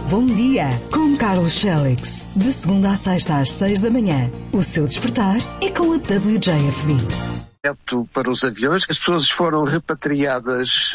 Bom dia, com Carlos Félix. De segunda a sexta às 6 da manhã. O seu despertar é com a WJFD. Para os aviões, as pessoas foram repatriadas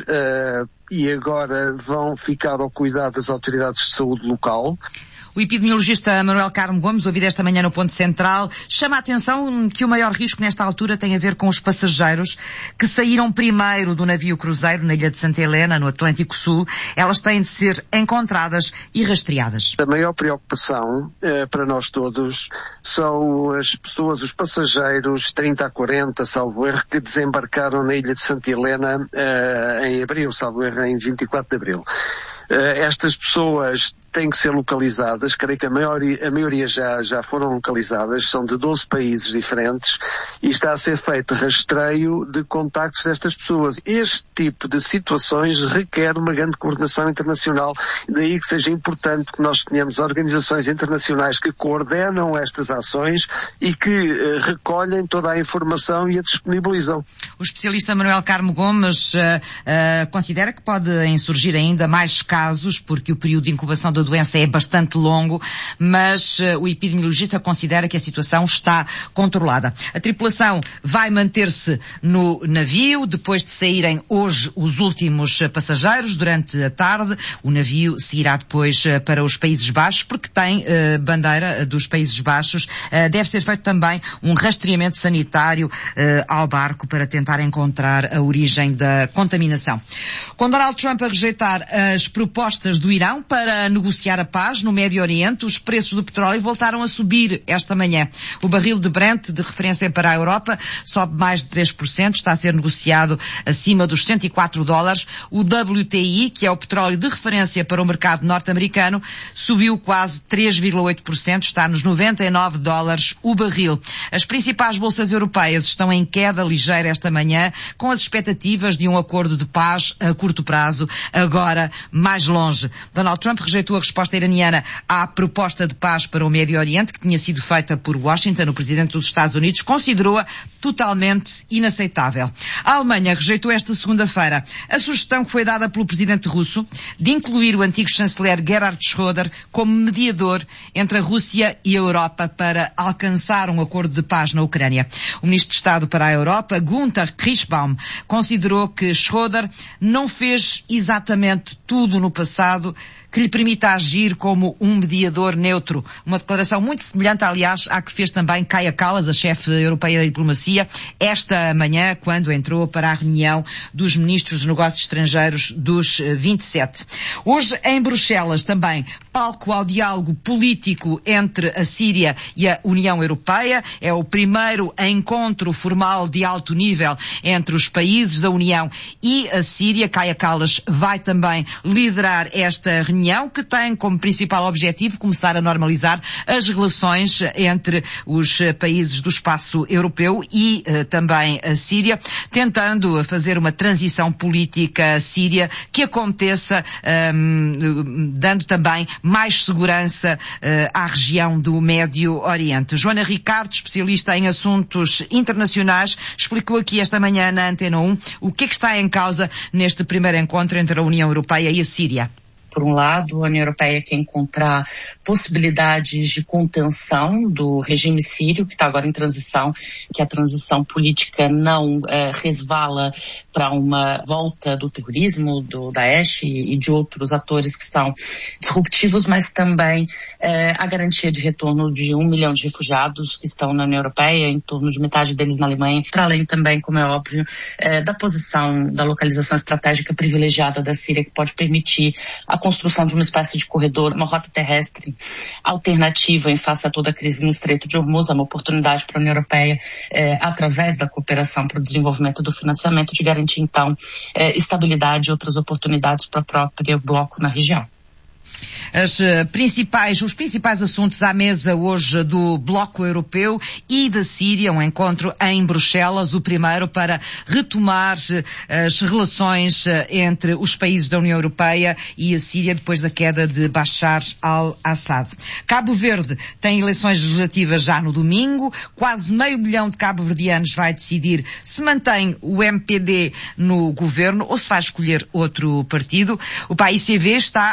e agora vão ficar ao cuidado das autoridades de saúde local. O epidemiologista Manuel Carmo Gomes, ouvido esta manhã no Ponto Central, chama a atenção que o maior risco nesta altura tem a ver com os passageiros que saíram primeiro do navio cruzeiro na ilha de Santa Helena, no Atlântico Sul. Elas têm de ser encontradas e rastreadas. A maior preocupação para nós todos são as pessoas, os passageiros, 30 a 40, salvo erro, que desembarcaram na ilha de Santa Helena em abril, salvo erro, em 24 de abril. Estas pessoas têm que ser localizadas, creio que a maioria já foram localizadas, são de 12 países diferentes e está a ser feito rastreio de contactos destas pessoas. Este tipo de situações requer uma grande coordenação internacional, daí que seja importante que nós tenhamos organizações internacionais que coordenam estas ações e que recolhem toda a informação e a disponibilizam. O especialista Manuel Carmo Gomes considera que podem surgir ainda mais casos, porque o período de incubação da doença é bastante longo, mas o epidemiologista considera que a situação está controlada. A tripulação vai manter-se no navio, depois de saírem hoje os últimos passageiros durante a tarde. O navio seguirá depois para os Países Baixos, porque tem bandeira dos Países Baixos. Deve ser feito também um rastreamento sanitário ao barco para tentar encontrar a origem da contaminação. Com Donald Trump a rejeitar as propostas do Irão para negociar a paz no Médio Oriente, os preços do petróleo voltaram a subir esta manhã. O barril de Brent, de referência para a Europa, sobe mais de 3%, está a ser negociado acima dos $104. O WTI, que é o petróleo de referência para o mercado norte-americano, subiu quase 3,8%, está nos $99 o barril. As principais bolsas europeias estão em queda ligeira esta manhã, com as expectativas de um acordo de paz a curto prazo, agora mais longe. Donald Trump rejeitou a resposta iraniana à proposta de paz para o Médio Oriente, que tinha sido feita por Washington. O presidente dos Estados Unidos considerou-a totalmente inaceitável. A Alemanha rejeitou esta segunda-feira a sugestão que foi dada pelo presidente russo de incluir o antigo chanceler Gerhard Schröder como mediador entre a Rússia e a Europa para alcançar um acordo de paz na Ucrânia. O ministro de Estado para a Europa, Günther Kirschbaum, considerou que Schröder não fez exatamente tudo no passado que lhe permita agir como um mediador neutro. Uma declaração muito semelhante, aliás, à que fez também Kaja Kallas, a chefe europeia da diplomacia, esta manhã, quando entrou para a reunião dos ministros dos negócios estrangeiros dos 27. Hoje, em Bruxelas, também, palco ao diálogo político entre a Síria e a União Europeia. É o primeiro encontro formal de alto nível entre os países da União e a Síria. Kaja Kallas vai também liderar esta reunião, que tem como principal objetivo começar a normalizar as relações entre os países do espaço europeu e também a Síria, tentando fazer uma transição política síria que aconteça, dando também mais segurança à região do Médio Oriente. Joana Ricardo, especialista em assuntos internacionais, explicou aqui esta manhã na Antena 1 o que é que está em causa neste primeiro encontro entre a União Europeia e a Síria. Por um lado, a União Europeia quer encontrar possibilidades de contenção do regime sírio, que está agora em transição, que a transição política não resvala para uma volta do terrorismo, do Daesh e de outros atores que são disruptivos, mas também a garantia de retorno de 1 milhão de refugiados que estão na União Europeia, em torno de metade deles na Alemanha, para além também, como é óbvio, da posição, da localização estratégica privilegiada da Síria, que pode permitir a construção de uma espécie de corredor, uma rota terrestre alternativa em face a toda a crise no Estreito de Hormuz, é uma oportunidade para a União Europeia, através da cooperação para o desenvolvimento do financiamento, de garantir, então, estabilidade e outras oportunidades para o próprio bloco na região. Os principais assuntos à mesa hoje do Bloco Europeu e da Síria, um encontro em Bruxelas, o primeiro para retomar as relações entre os países da União Europeia e a Síria depois da queda de Bashar al-Assad. Cabo Verde tem eleições legislativas já no domingo, quase 500 mil de cabo-verdianos vai decidir se mantém o MPD no governo ou se vai escolher outro partido. O PAICV está